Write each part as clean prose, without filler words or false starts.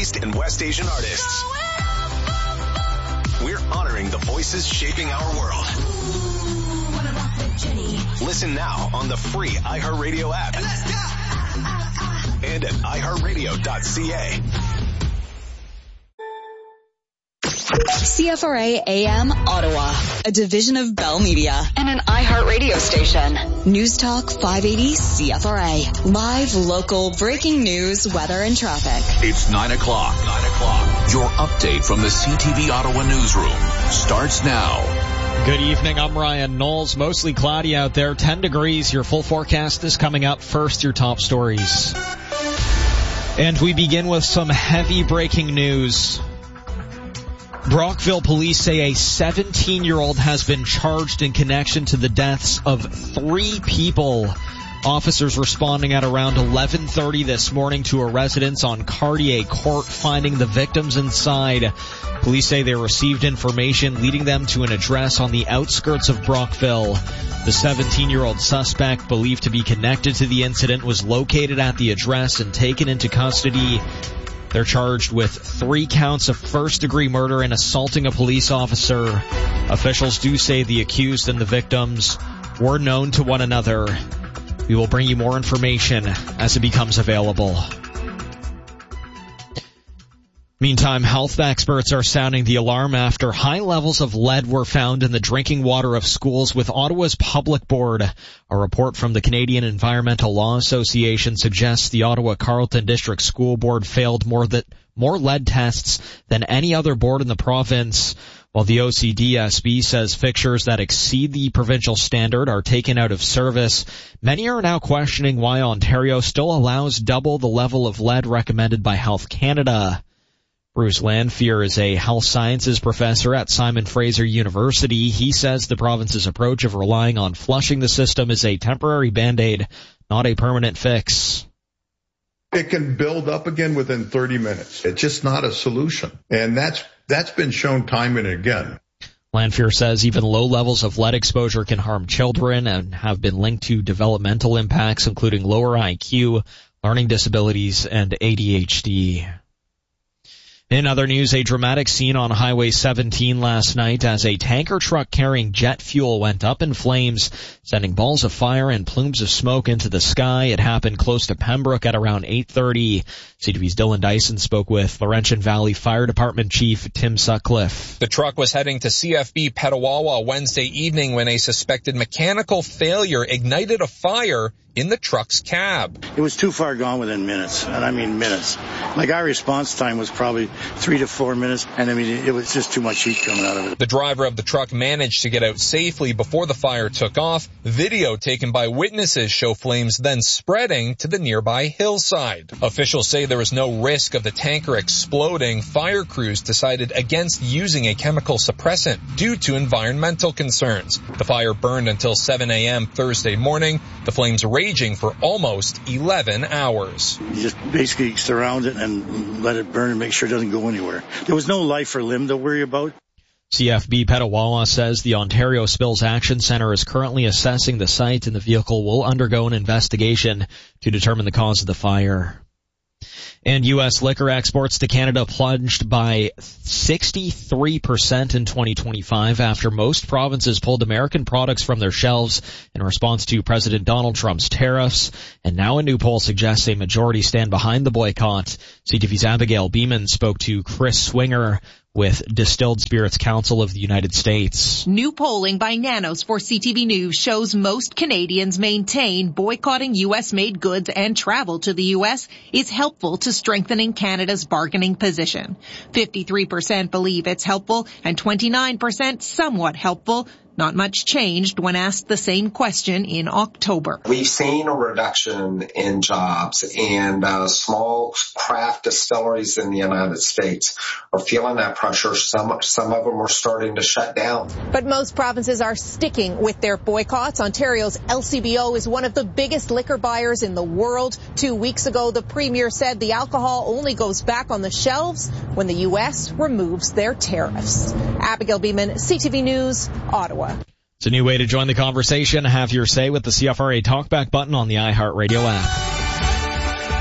East and West Asian artists. We're honoring the voices shaping our world. Listen now on the free iHeartRadio app. And at iHeartRadio.ca. CFRA AM Ottawa, a division of Bell Media and an iHeartRadio station. News Talk 580 CFRA. Live, local, breaking news, weather, and traffic. It's 9 o'clock. Your update from the CTV Ottawa newsroom starts now. Good evening, I'm Ryan Knowles. Mostly cloudy out there, 10 degrees. Your full forecast is coming up. First, your top stories. And we begin with some heavy breaking news. Brockville police say a 17-year-old has been charged in connection to the deaths of 3 people. Officers responding at around 11:30 this morning to a residence on Cartier Court, finding the victims inside. Police say they received information leading them to an address on the outskirts of Brockville. The 17-year-old suspect, believed to be connected to the incident, was located at the address and taken into custody. They're charged with 3 counts of first-degree murder and assaulting a police officer. Officials do say the accused and the victims were known to one another. We will bring you more information as it becomes available. Meantime, health experts are sounding the alarm after high levels of lead were found in the drinking water of schools with Ottawa's Public Board. A report from the Canadian Environmental Law Association suggests the Ottawa Carleton District School Board failed more lead tests than any other board in the province. While the OCDSB says fixtures that exceed the provincial standard are taken out of service, many are now questioning why Ontario still allows double the level of lead recommended by Health Canada. Bruce Lanphier is a health sciences professor at Simon Fraser University. He says the province's approach of relying on flushing the system is a temporary Band-Aid, not a permanent fix. It can build up again within 30 minutes. It's just not a solution. And that's been shown time and again. Lanphier says even low levels of lead exposure can harm children and have been linked to developmental impacts, including lower IQ, learning disabilities, and ADHD. In other news, a dramatic scene on Highway 17 last night as a tanker truck carrying jet fuel went up in flames, sending balls of fire and plumes of smoke into the sky. It happened close to Pembroke at around 8:30. CTV's Dylan Dyson spoke with Laurentian Valley Fire Department Chief Tim Sutcliffe. The truck was heading to CFB Petawawa Wednesday evening when a suspected mechanical failure ignited a fire in the truck's cab. It was too far gone within minutes, and I mean minutes. Like our response time was probably 3 to 4 minutes, and I mean it was just too much heat coming out of it. The driver of the truck managed to get out safely before the fire took off. Video taken by witnesses show flames then spreading to the nearby hillside. Officials say there was no risk of the tanker exploding. Fire crews decided against using a chemical suppressant due to environmental concerns. The fire burned until 7 a.m. Thursday morning. The flames raging for almost 11 hours. You just basically surround it and let it burn and make sure it doesn't go anywhere. There was no life or limb to worry about. CFB Petawawa says the Ontario Spills Action Centre is currently assessing the site and the vehicle will undergo an investigation to determine the cause of the fire. And U.S. liquor exports to Canada plunged by 63% in 2025 after most provinces pulled American products from their shelves in response to President Donald Trump's tariffs. And now a new poll suggests a majority stand behind the boycott. CTV's Abigail Beeman spoke to Chris Swinger with Distilled Spirits Council of the United States. New polling by Nanos for CTV News shows most Canadians maintain boycotting U.S.-made goods and travel to the U.S. is helpful to strengthening Canada's bargaining position. 53% believe it's helpful and 29% somewhat helpful. Not much changed when asked the same question in October. We've seen a reduction in jobs, and small craft distilleries in the United States are feeling that pressure. Some of them are starting to shut down. But most provinces are sticking with their boycotts. Ontario's LCBO is one of the biggest liquor buyers in the world. 2 weeks ago, the Premier said the alcohol only goes back on the shelves when the U.S. removes their tariffs. Abigail Beeman, CTV News, Ottawa. It's a new way to join the conversation. Have your say with the CFRA Talkback button on the iHeartRadio app.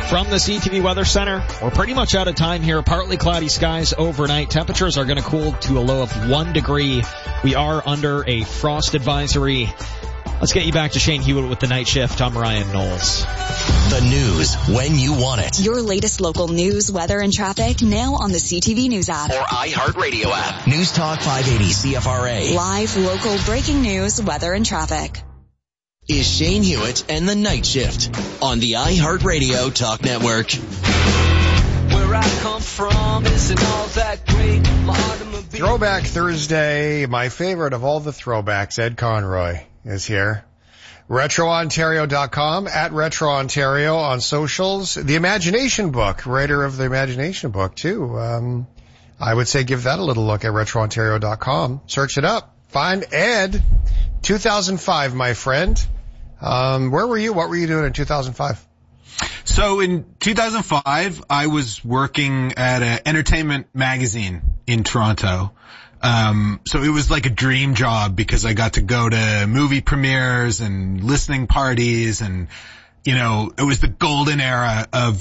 From the CTV Weather Center, we're pretty much out of time here. Partly cloudy skies overnight. Temperatures are going to cool to a low of 1 degree. We are under a frost advisory. Let's get you back to Shane Hewitt with the night shift. I'm Ryan Knowles. The news when you want it. Your latest local news, weather, and traffic now on the CTV News app. Or iHeartRadio app. News Talk 580 CFRA. Live, local, breaking news, weather, and traffic. Is Shane Hewitt and the Night Shift on the iHeartRadio Talk Network. Where I come from isn't all that great. Throwback Thursday, my favorite of all the throwbacks, Ed Conroy is here. RetroOntario.com, at RetroOntario on socials. The Imagination Book, writer of the Imagination Book too. I would say give that a little look at RetroOntario.com. Search it up. Find Ed. 2005, my friend. Where were you? What were you doing in 2005? So in 2005, I was working at an entertainment magazine in Toronto. So it was like a dream job because I got to go to movie premieres and listening parties and, you know, it was the golden era of,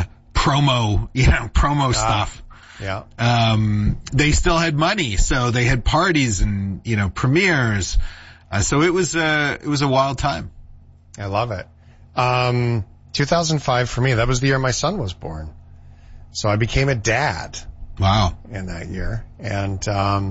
promo stuff. Yeah. They still had money, so they had parties and, you know, premieres. So it was a wild time. I love it. 2005 for me, that was the year my son was born. So I became a dad. Wow. In that year. And,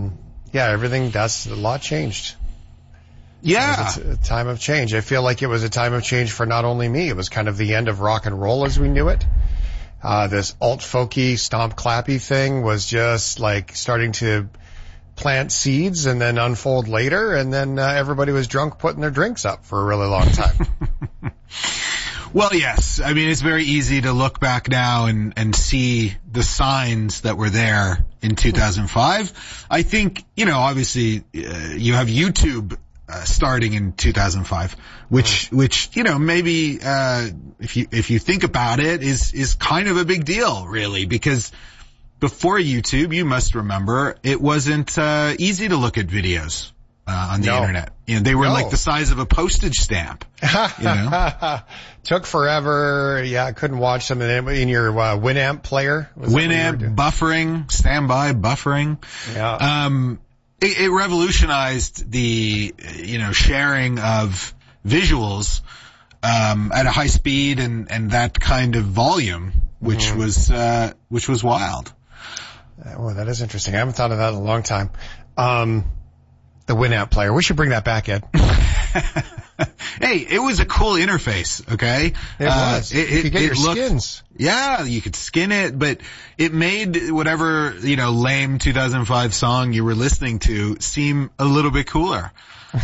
a lot changed. Yeah. It was a time of change. I feel like it was a time of change for not only me, it was kind of the end of rock and roll as we knew it. This alt-folky, stomp-clappy thing was just like starting to plant seeds and then unfold later, and then everybody was drunk putting their drinks up for a really long time. Well, yes. I mean, it's very easy to look back now and see the signs that were there in 2005. I think, you know, obviously, you have YouTube starting in 2005, which, you know, maybe, if you think about it, is kind of a big deal, really, because before YouTube, you must remember, it wasn't, easy to look at videos, on the internet. You know, they were like the size of a postage stamp, you know? Took forever. Yeah, I couldn't watch them in your, Winamp player. Winamp, buffering, standby buffering. Yeah. It revolutionized the, you know, sharing of visuals, at a high speed and that kind of volume, which was wild. Oh, that is interesting. I haven't thought of that in a long time. The Winamp player. We should bring that back, Ed. Hey, it was a cool interface, okay? It was. You could get your skins. Yeah, you could skin it, but it made whatever, you know, lame 2005 song you were listening to seem a little bit cooler.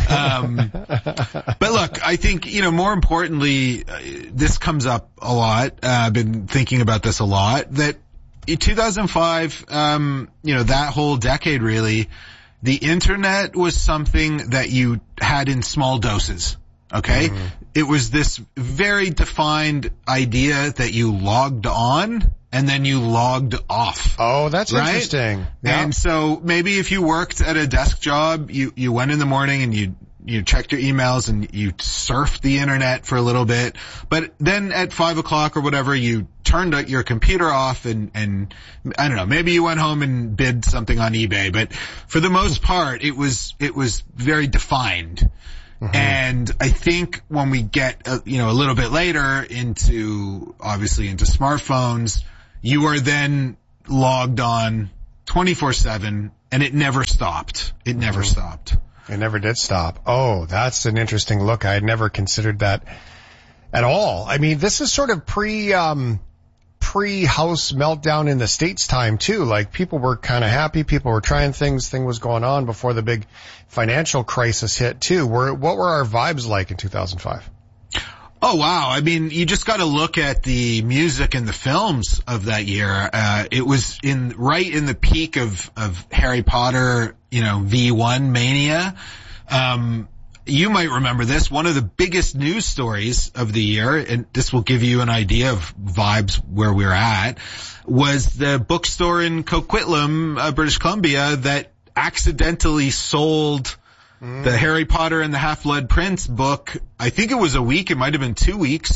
But look, I think, you know, more importantly, this comes up a lot. I've been thinking about this a lot, that in 2005, you know, that whole decade really, the internet was something that you had in small doses. Okay? It was this very defined idea that you logged on and then you logged off. Oh, that's right? Interesting. Yeah. And so maybe if you worked at a desk job, you went in the morning and you checked your emails and you surfed the internet for a little bit. But then at 5 o'clock or whatever, you turned your computer off and I don't know, maybe you went home and bid something on eBay. But for the most part, it was very defined. And I think when we get, you know, a little bit later into smartphones, you are then logged on 24/7 and it never stopped. It never stopped. It never did stop. Oh, that's an interesting look. I had never considered that at all. I mean, this is sort of pre-house meltdown in the States time too. Like people were kind of happy. People were trying things. Thing was going on before the big financial crisis hit too. What were our vibes like in 2005? Oh wow. I mean, you just got to look at the music and the films of that year. It was right in the peak of Harry Potter, you know, V1 mania. You might remember this. One of the biggest news stories of the year, and this will give you an idea of vibes where we're at, was the bookstore in Coquitlam, British Columbia, that accidentally sold the Harry Potter and the Half-Blood Prince book. I think it was a week. It might have been 2 weeks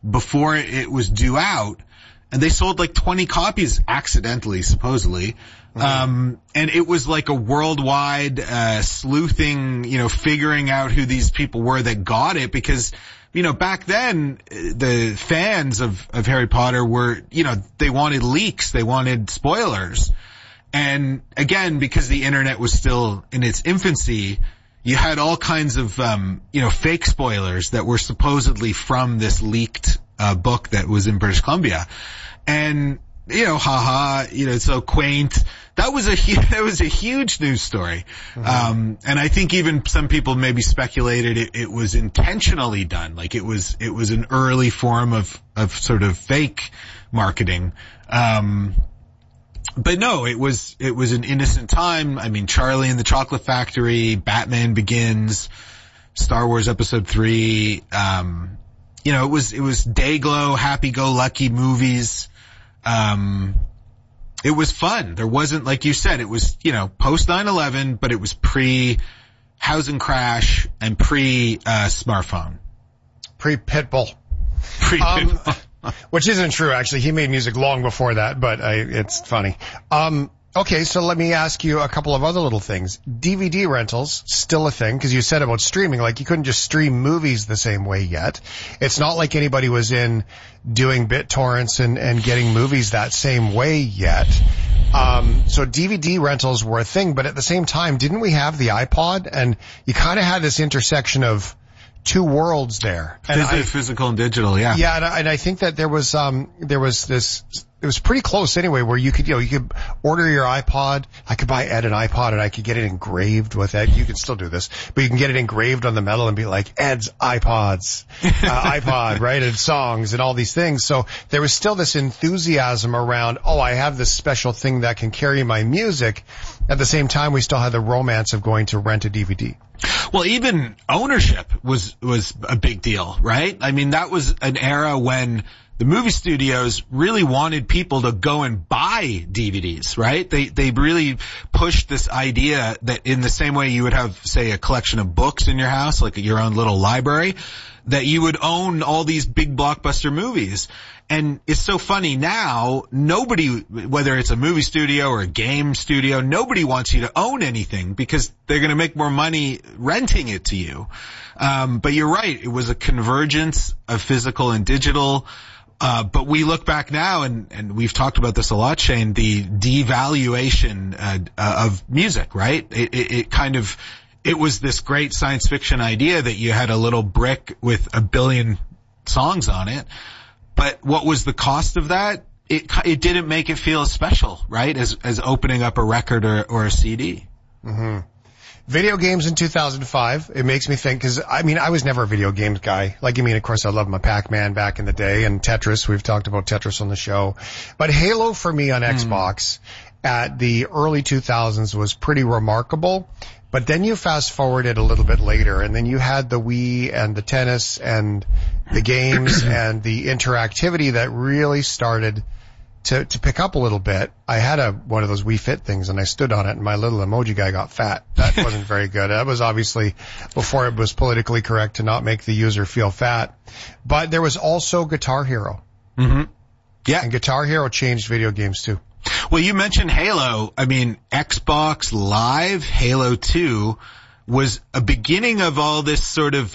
before it was due out. And they sold like 20 copies accidentally, supposedly. And it was like a worldwide, sleuthing, figuring out who these people were that got it, because, back then, the fans of Harry Potter were, they wanted leaks, they wanted spoilers. And again, because the internet was still in its infancy, you had all kinds of, fake spoilers that were supposedly from this leaked, book that was in British Columbia. And, it's so quaint. That was a huge news story. And I think even some people maybe speculated it was intentionally done. Like it was an early form of sort of fake marketing. But no, it was an innocent time. I mean, Charlie and the Chocolate Factory, Batman Begins, Star Wars Episode 3, it was day-glow, happy-go-lucky movies. It was fun. There wasn't, like you said, it was, post 9/11, but it was pre-housing crash and pre-smartphone. Pre-Pitbull. Pre-Pitbull. Which isn't true, actually. He made music long before that, but it's funny. Okay, so let me ask you a couple of other little things. DVD rentals, still a thing, because you said about streaming, like you couldn't just stream movies the same way yet. It's not like anybody was in doing BitTorrents and getting movies that same way yet. So DVD rentals were a thing, but at the same time, didn't we have the iPod? And you kind of had this intersection of two worlds there. Physical and digital, yeah. Yeah, and I think that there was this, it was pretty close anyway, where you could order your iPod. I could buy Ed an iPod and I could get it engraved with Ed. You can still do this, but you can get it engraved on the metal and be like, Ed's iPod, right? And songs and all these things. So there was still this enthusiasm around, I have this special thing that can carry my music. At the same time, we still had the romance of going to rent a DVD. Well, even ownership was a big deal, right? I mean, that was an era when the movie studios really wanted people to go and buy DVDs, right? They really pushed this idea that in the same way you would have, say, a collection of books in your house, like your own little library, that you would own all these big blockbuster movies. And it's so funny now, nobody, whether it's a movie studio or a game studio, nobody wants you to own anything because they're going to make more money renting it to you. But you're right, it was a convergence of physical and digital. But we look back now, and we've talked about this a lot, Shane, the devaluation of music, right? It was this great science fiction idea that you had a little brick with 1 billion songs on it. But what was the cost of that? It didn't make it feel special, right? As opening up a record or a CD. Mm-hmm. Video games in 2005, it makes me think, because, I was never a video games guy. Of course, I loved my Pac-Man back in the day, and Tetris. We've talked about Tetris on the show. But Halo for me on Xbox at the early 2000s was pretty remarkable. But then you fast forward it a little bit later, and then you had the Wii and the tennis and the games and the interactivity that really started to pick up a little bit. I had one of those Wii Fit things, and I stood on it, and my little emoji guy got fat. That wasn't very good. That was obviously before it was politically correct to not make the user feel fat. But there was also Guitar Hero. Mm-hmm. Yeah. And Guitar Hero changed video games too. Well, you mentioned Halo. Xbox Live, Halo 2, was a beginning of all this sort of,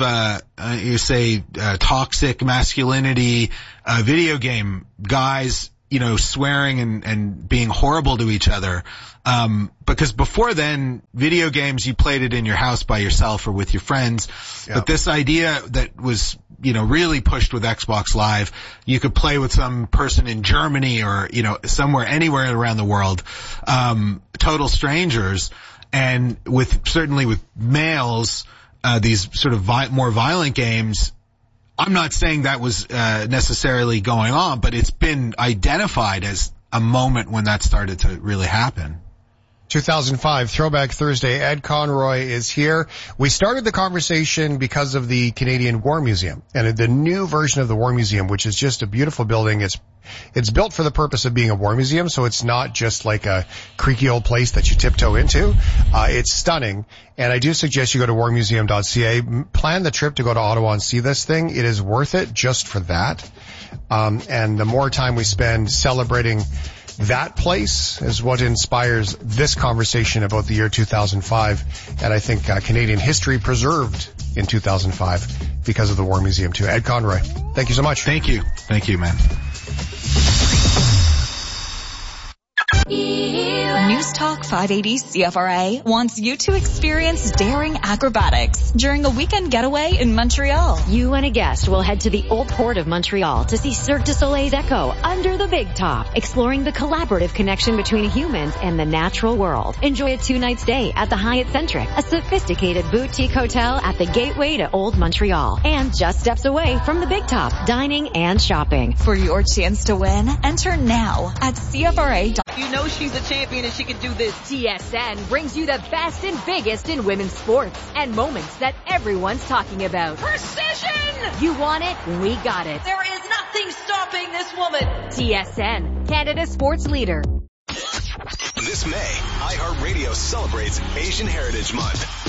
toxic masculinity, video game guys, swearing and being horrible to each other. Because before then, video games, you played it in your house by yourself or with your friends. Yep. But this idea that was, really pushed with Xbox Live, you could play with some person in Germany or, anywhere around the world, total strangers. And certainly with males, these sort of more violent games, I'm not saying that was necessarily going on, but it's been identified as a moment when that started to really happen. 2005, Throwback Thursday. Ed Conroy is here. We started the conversation because of the Canadian War Museum and the new version of the War Museum, which is just a beautiful building. It's built for the purpose of being a war museum, so it's not just like a creaky old place that you tiptoe into. It's stunning, and I do suggest you go to warmuseum.ca. Plan the trip to go to Ottawa and see this thing. It is worth it just for that. And the more time we spend celebrating that place is what inspires this conversation about the year 2005, and I think Canadian history preserved in 2005 because of the War Museum too. Ed Conroy, thank you so much. Thank you, man. News Talk 580 CFRA wants you to experience daring acrobatics during a weekend getaway in Montreal. You and a guest will head to the Old Port of Montreal to see Cirque du Soleil's Echo Under the Big Top, exploring the collaborative connection between humans and the natural world. Enjoy a 2-night stay at the Hyatt Centric, a sophisticated boutique hotel at the gateway to Old Montreal, and just steps away from the Big Top, dining and shopping. For your chance to win, enter now at CFRA. You know she's a champion and she can do this. TSN brings you the best and biggest in women's sports and moments that everyone's talking about. Precision! You want it? We got it. There is nothing stopping this woman. TSN, Canada's sports leader. This May, iHeartRadio celebrates Asian Heritage Month.